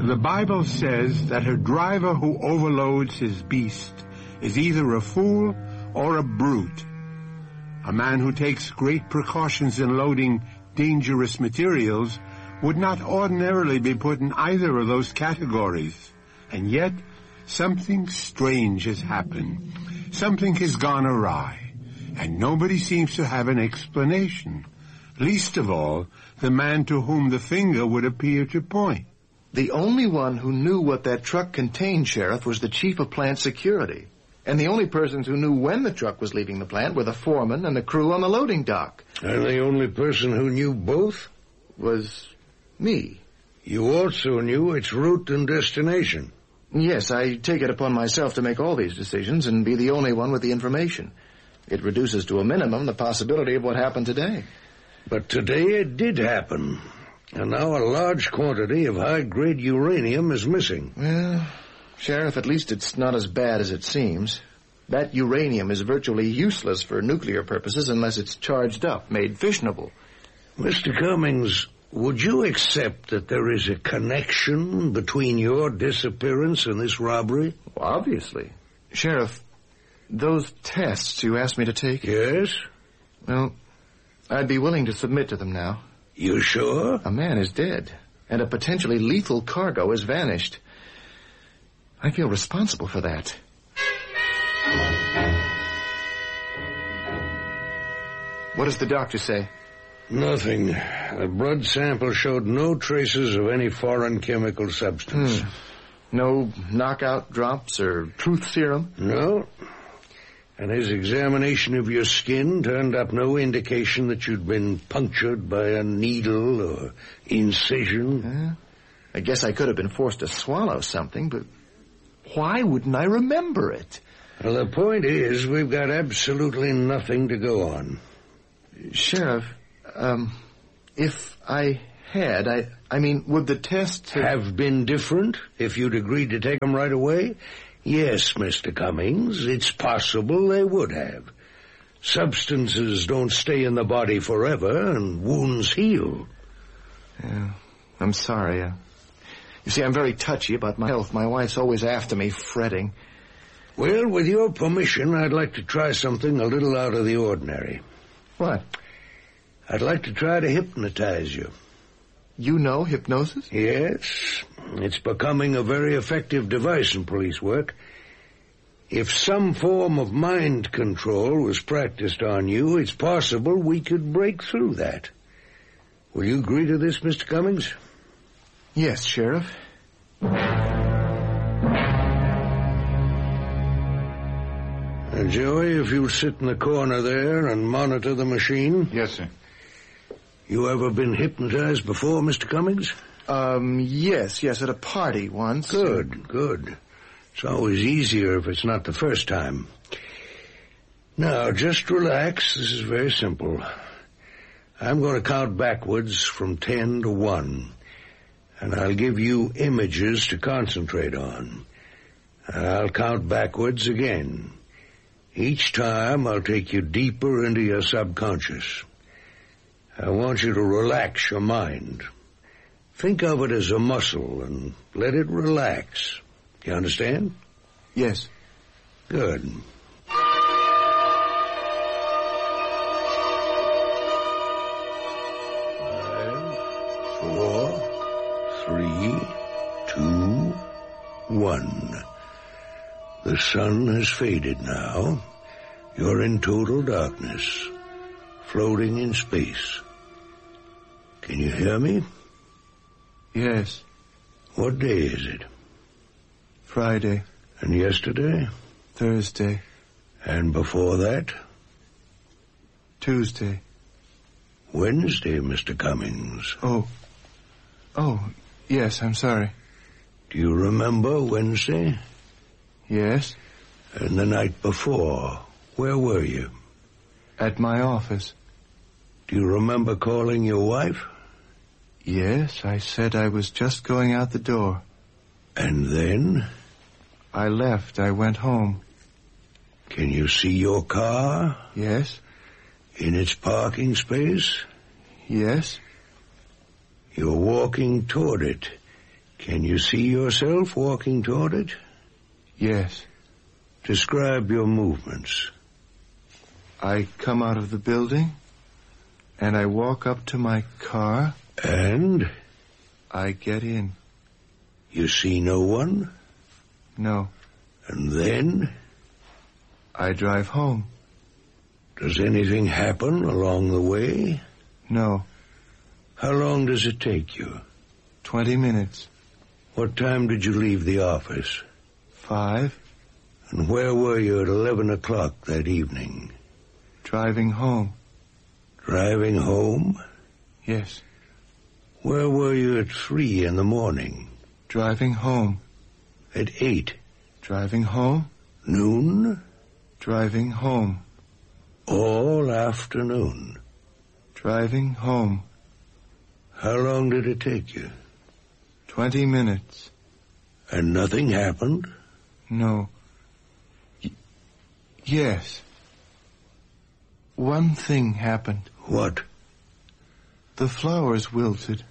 The Bible says that a driver who overloads his beast is either a fool or a brute. A man who takes great precautions in loading dangerous materials would not ordinarily be put in either of those categories. And yet, something strange has happened. Something has gone awry, and nobody seems to have an explanation. Least of all, the man to whom the finger would appear to point. The only one who knew what that truck contained, Sheriff, was the chief of plant security. And the only persons who knew when the truck was leaving the plant were the foreman and the crew on the loading dock. And the only person who knew both? Was me. You also knew its route and destination. Yes, I take it upon myself to make all these decisions and be the only one with the information. It reduces to a minimum the possibility of what happened today. But today it did happen. And now a large quantity of high-grade uranium is missing. Well, Sheriff, at least it's not as bad as it seems. That uranium is virtually useless for nuclear purposes unless it's charged up, made fissionable. Mr. Cummings, would you accept that there is a connection between your disappearance and this robbery? Well, obviously. Sheriff, those tests you asked me to take... Yes? Well, I'd be willing to submit to them now. You sure? A man is dead, and a potentially lethal cargo has vanished. I feel responsible for that. What does the doctor say? Nothing. The blood sample showed no traces of any foreign chemical substance. No knockout drops or truth serum? No. And his examination of your skin turned up no indication that you'd been punctured by a needle or incision. I guess I could have been forced to swallow something, but why wouldn't I remember it? Well, the point is, we've got absolutely nothing to go on. Sheriff, if I had, I mean, would the tests have been different if you'd agreed to take them right away? Yes, Mr. Cummings, it's possible they would have. Substances don't stay in the body forever, and wounds heal. Yeah, I'm sorry. You see, I'm very touchy about my health. My wife's always after me, fretting. Well, with your permission, I'd like to try something a little out of the ordinary. What? I'd like to try to hypnotize you. You know hypnosis? Yes. It's becoming a very effective device in police work. If some form of mind control was practiced on you, it's possible we could break through that. Will you agree to this, Mr. Cummings? Yes, Sheriff. Joey, if you'll sit in the corner there and monitor the machine. Yes, sir. You ever been hypnotized before, Mr. Cummings? Yes, at a party once. Good. It's always easier if it's not the first time. Now, just relax. This is very simple. I'm going to count backwards from 10 to 1, and I'll give you images to concentrate on. I'll count backwards again. Each time, I'll take you deeper into your subconscious. I want you to relax your mind. Think of it as a muscle and let it relax. You understand? Yes. Good. 5, 4, 3, 2, 1. The sun has faded now. You're in total darkness, floating in space. Can you hear me? Yes. What day is it? Friday. And yesterday? Thursday. And before that? Tuesday. Wednesday, Mr. Cummings. Oh, yes, I'm sorry. Do you remember Wednesday? Yes. And the night before, where were you? At my office. Do you remember calling your wife? Yes, I said I was just going out the door. And then? I left. I went home. Can you see your car? Yes. In its parking space? Yes. You're walking toward it. Can you see yourself walking toward it? Yes. Describe your movements. I come out of the building, and I walk up to my car. And? I get in. You see no one? No. And then? I drive home. Does anything happen along the way? No. How long does it take you? 20 minutes. What time did you leave the office? 5. And where were you at 11 o'clock that evening? Driving home. Driving home? Yes. Where were you at 3 in the morning? Driving home. At 8? Driving home. Noon? Driving home. All afternoon? Driving home. How long did it take you? 20 minutes. And nothing happened? No. Yes. One thing happened. What? The flowers wilted.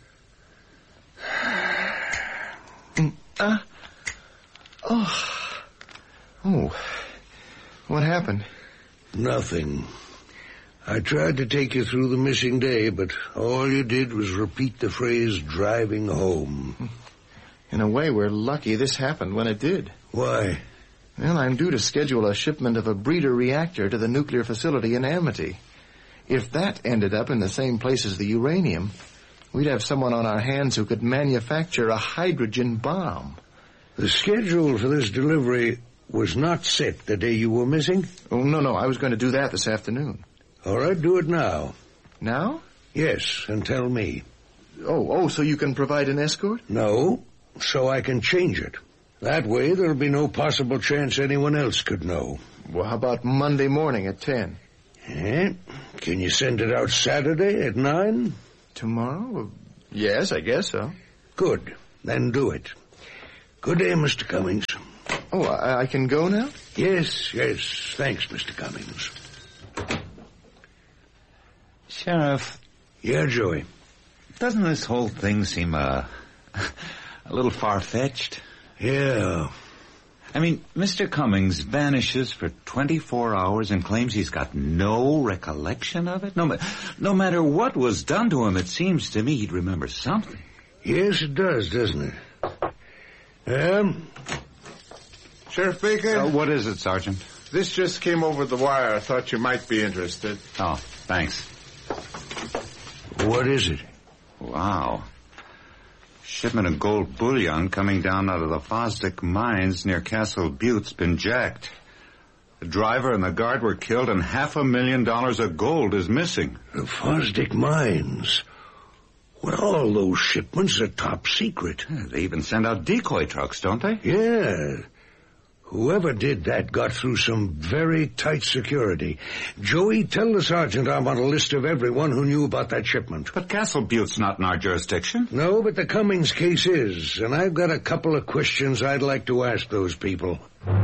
Oh. What happened? Nothing. I tried to take you through the missing day, but all you did was repeat the phrase, driving home. In a way, we're lucky this happened when it did. Why? Well, I'm due to schedule a shipment of a breeder reactor to the nuclear facility in Amity. If that ended up in the same place as the uranium, we'd have someone on our hands who could manufacture a hydrogen bomb. The schedule for this delivery was not set the day you were missing? Oh, no, I was going to do that this afternoon. All right, do it now. Now? Yes, and tell me. Oh, so you can provide an escort? No, so I can change it. That way there'll be no possible chance anyone else could know. Well, how about Monday morning at 10? Can you send it out Saturday at 9? Tomorrow? Yes, I guess so. Good. Then do it. Good day, Mr. Cummings. Oh, I can go now? Yes. Thanks, Mr. Cummings. Sheriff. Yeah, Joey. Doesn't this whole thing seem a little far-fetched? Yeah. I mean, Mr. Cummings vanishes for 24 hours and claims he's got no recollection of it? No matter what was done to him, it seems to me he'd remember something. Yes, it does, doesn't it? Sheriff Baker? What is it, Sergeant? This just came over the wire. I thought you might be interested. Oh, thanks. What is it? Wow. Shipment of gold bullion coming down out of the Fosdick mines near Castle Butte's been jacked. The driver and the guard were killed and $500,000 of gold is missing. The Fosdick mines? Well, all those shipments are top secret. They even send out decoy trucks, don't they? Yeah. Whoever did that got through some very tight security. Joey, tell the sergeant I'm on a list of everyone who knew about that shipment. But Castle Butte's not in our jurisdiction. No, but the Cummings case is, and I've got a couple of questions I'd like to ask those people.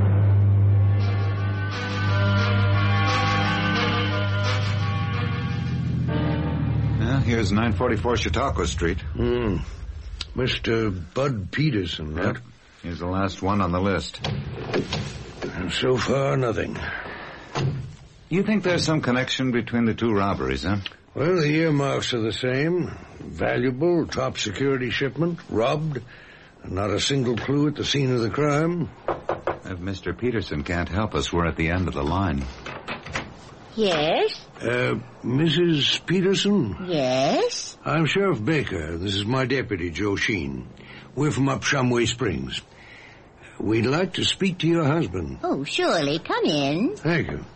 Well, here's 944 Chautauqua Street. Mr. Bud Peterson, right? Yep. He's the last one on the list. And so far, nothing. You think there's some connection between the two robberies, huh? Well, the earmarks are the same. Valuable, top security shipment, robbed, and not a single clue at the scene of the crime. If Mr. Peterson can't help us, we're at the end of the line. Yes? Mrs. Peterson? Yes? I'm Sheriff Baker. This is my deputy, Joe Sheen. We're from up Shumway Springs. We'd like to speak to your husband. Oh, surely. Come in. Thank you.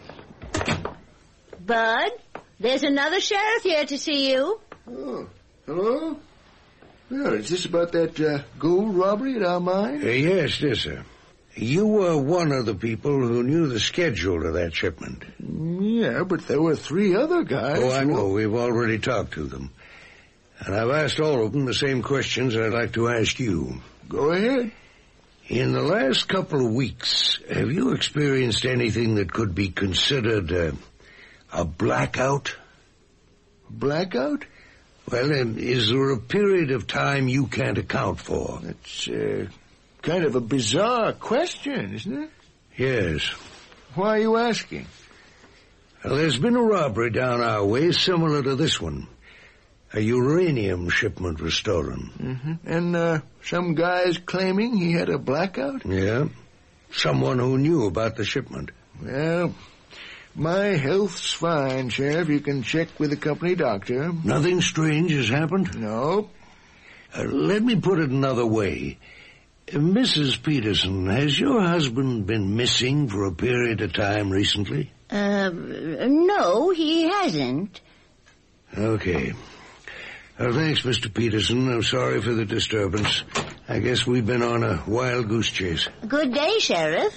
Bud, there's another sheriff here to see you. Oh, hello? Yeah, is this about that gold robbery at our mine? Yes, sir. You were one of the people who knew the schedule of that shipment. Yeah, but there were 3 other guys. Oh, I know. We've already talked to them. And I've asked all of them the same questions I'd like to ask you. Go ahead. In the last couple of weeks, have you experienced anything that could be considered a blackout? Blackout? Well, is there a period of time you can't account for? It's kind of a bizarre question, isn't it? Yes. Why are you asking? Well, there's been a robbery down our way similar to this one. A uranium shipment was stolen. Mm-hmm. And some guy's claiming he had a blackout? Yeah. Someone who knew about the shipment. Well, my health's fine, Sheriff. You can check with the company doctor. Nothing strange has happened? No. Let me put it another way. Mrs. Peterson, has your husband been missing for a period of time recently? No, he hasn't. Okay. Well, thanks, Mr. Peterson. I'm sorry for the disturbance. I guess we've been on a wild goose chase. Good day, Sheriff.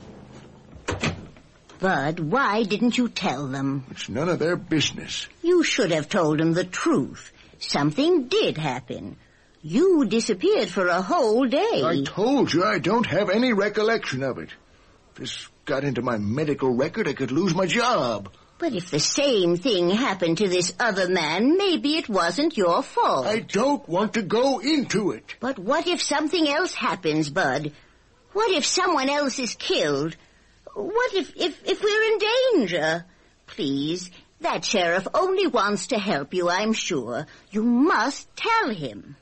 Bud, why didn't you tell them? It's none of their business. You should have told them the truth. Something did happen. You disappeared for a whole day. I told you I don't have any recollection of it. If this got into my medical record, I could lose my job. But if the same thing happened to this other man, maybe it wasn't your fault. I don't want to go into it. But what if something else happens, Bud? What if someone else is killed? What if we're in danger? Please, that sheriff only wants to help you, I'm sure. You must tell him.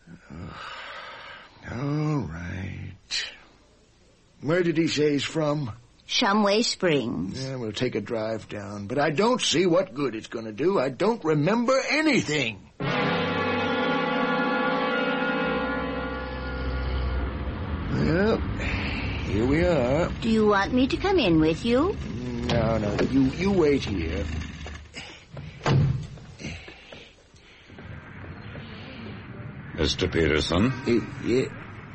All right. Where did he say he's from? Shumway Springs. Yeah, we'll take a drive down. But I don't see what good it's going to do. I don't remember anything. Well, here we are. Do you want me to come in with you? No, you wait here. Mr. Peterson? Yeah.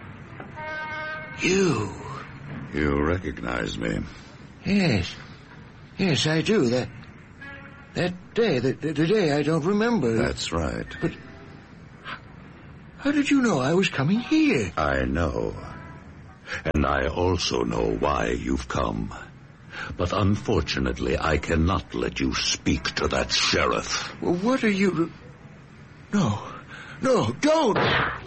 You. You recognize me? Yes. Yes, I do. That day, the day I don't remember. That's right. But how did you know I was coming here? I know. And I also know why you've come. But unfortunately, I cannot let you speak to that sheriff. Well, what are you... No, don't!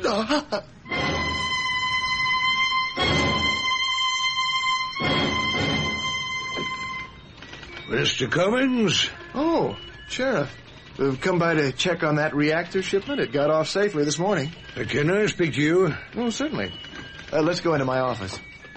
Mr. Cummings? Oh, Sheriff. We've come by to check on that reactor shipment. It got off safely this morning. Can I speak to you? Oh, certainly. Let's go into my office.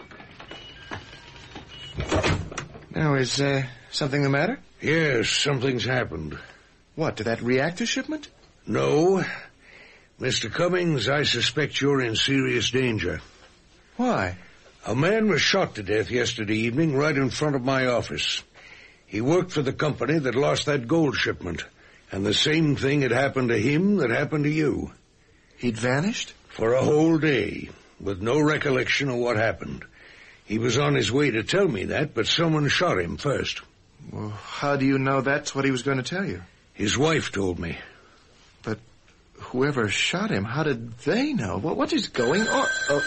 Now, is something the matter? Yes, something's happened. What, to that reactor shipment? No. Mr. Cummings, I suspect you're in serious danger. Why? A man was shot to death yesterday evening right in front of my office. He worked for the company that lost that gold shipment, and the same thing had happened to him that happened to you. He'd vanished? For a whole day, with no recollection of what happened. He was on his way to tell me that, but someone shot him first. Well, how do you know that's what he was going to tell you? His wife told me. But whoever shot him, how did they know? What is going on? Oh.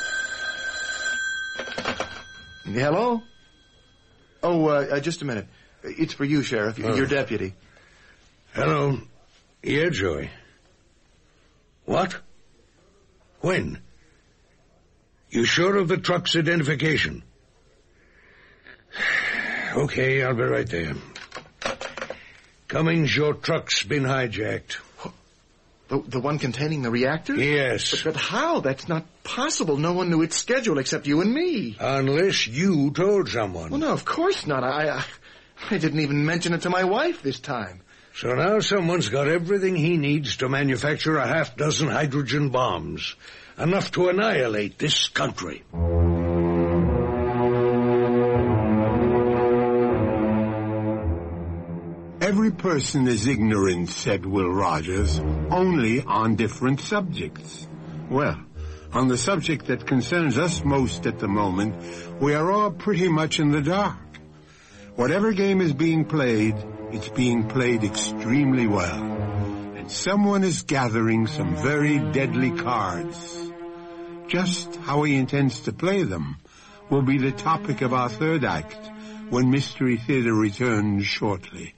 Hello? Oh, just a minute. It's for you, Sheriff, your deputy. Hello. Yeah, Joey. What? When? You sure of the truck's identification? Okay, I'll be right there. Cummings, your truck's been hijacked. The one containing the reactor? Yes. But how? That's not possible. No one knew its schedule except you and me. Unless you told someone. Well, no, of course not. I didn't even mention it to my wife this time. So now someone's got everything he needs to manufacture a half-dozen hydrogen bombs. Enough to annihilate this country. Every person is ignorant, said Will Rogers, only on different subjects. Well, on the subject that concerns us most at the moment, we are all pretty much in the dark. Whatever game is being played, it's being played extremely well. And someone is gathering some very deadly cards. Just how he intends to play them will be the topic of our third act when Mystery Theater returns shortly.